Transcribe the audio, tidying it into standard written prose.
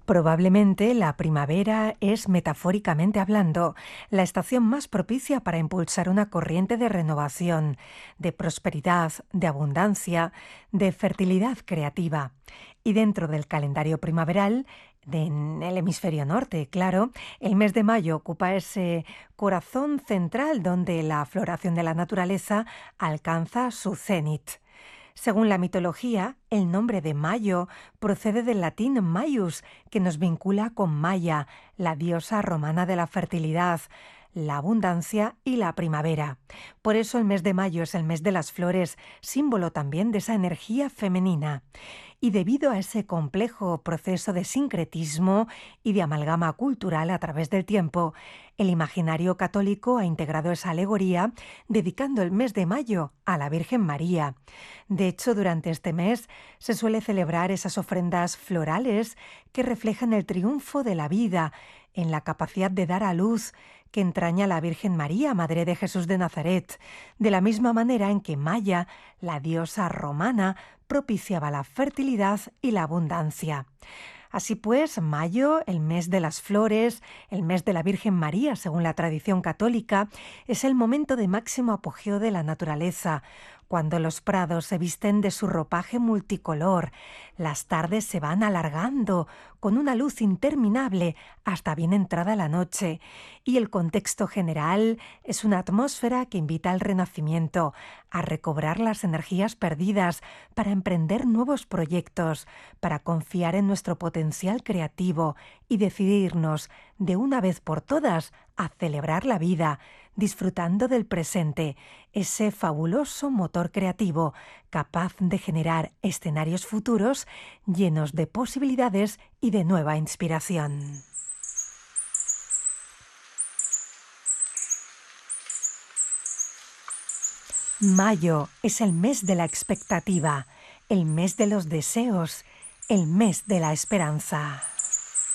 Probablemente la primavera es, metafóricamente hablando, la estación más propicia para impulsar una corriente de renovación, de prosperidad, de abundancia, de fertilidad creativa. Y dentro del calendario primaveral, en el hemisferio norte, claro, el mes de mayo ocupa ese corazón central donde la floración de la naturaleza alcanza su cenit. Según la mitología, el nombre de Mayo procede del latín maius, que nos vincula con Maya, la diosa romana de la fertilidad, la abundancia y la primavera. Por eso el mes de mayo es el mes de las flores, símbolo también de esa energía femenina. Y debido a ese complejo proceso de sincretismo y de amalgama cultural a través del tiempo, el imaginario católico ha integrado esa alegoría dedicando el mes de mayo a la Virgen María. De hecho, durante este mes se suele celebrar esas ofrendas florales que reflejan el triunfo de la vida en la capacidad de dar a luz que entraña la Virgen María, Madre de Jesús de Nazaret, de la misma manera en que Maya, la diosa romana, propiciaba la fertilidad y la abundancia. Así pues, mayo, el mes de las flores, el mes de la Virgen María, según la tradición católica, es el momento de máximo apogeo de la naturaleza, cuando los prados se visten de su ropaje multicolor, las tardes se van alargando con una luz interminable hasta bien entrada la noche, y el contexto general es una atmósfera que invita al renacimiento, a recobrar las energías perdidas, para emprender nuevos proyectos, para confiar en nuestro potencial creativo y decidirnos de una vez por todas a celebrar la vida, disfrutando del presente, ese fabuloso motor creativo capaz de generar escenarios futuros llenos de posibilidades y de nueva inspiración. Mayo es el mes de la expectativa, el mes de los deseos, el mes de la esperanza.